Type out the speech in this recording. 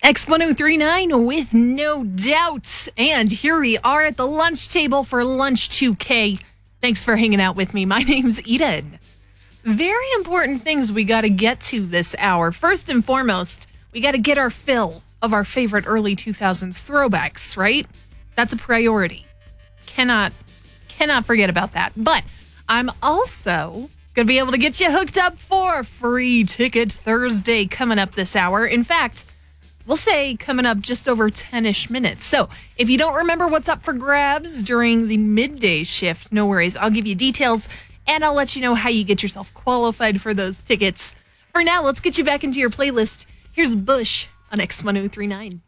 X1039 with No Doubt. And here we are at the lunch table for Lunch 2K. Thanks for hanging out with me. My name's Eden. Very important things we got to get to this hour. First and foremost, we got to get our fill of our favorite early 2000s throwbacks, right? That's a priority. Cannot forget about that. But I'm also going to be able to get you hooked up for Free Ticket Thursday coming up this hour. In fact, we'll say coming up just over 10-ish minutes. So if you don't remember what's up for grabs during the midday shift, no worries. I'll give you details and I'll let you know how you get yourself qualified for those tickets. For now, let's get you back into your playlist. Here's Bush on X1039.